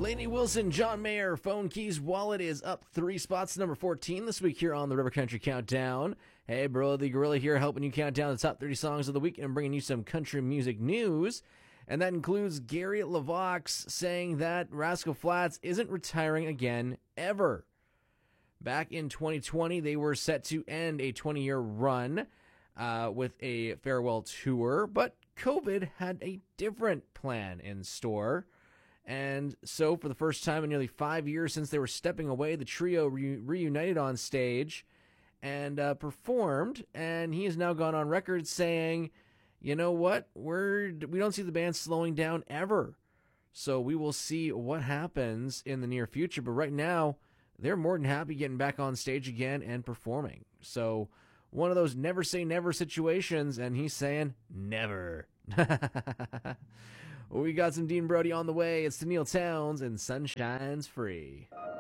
Lainey Wilson, John Mayer, Phone Keys Wallet is up 3 spots, number 14 this week here on the River Country Countdown. Hey, bro, the Gorilla here helping you count down the top 30 songs of the week and bringing you some country music news. And that includes Gary LaVox saying that Rascal Flatts isn't retiring again, ever. Back in 2020, they were set to end a 20-year run with a farewell tour, but COVID had a different plan in store. And so, for the first time in nearly 5 years since they were stepping away, the trio reunited on stage and performed. And he has now gone on record saying, you know what, we don't see the band slowing down ever. So we will see what happens in the near future. But right now, they're more than happy getting back on stage again and performing. So one of those never say never situations, and he's saying never. We got some Dean Brody on the way. It's the Neil Towns and Sunshine's Free.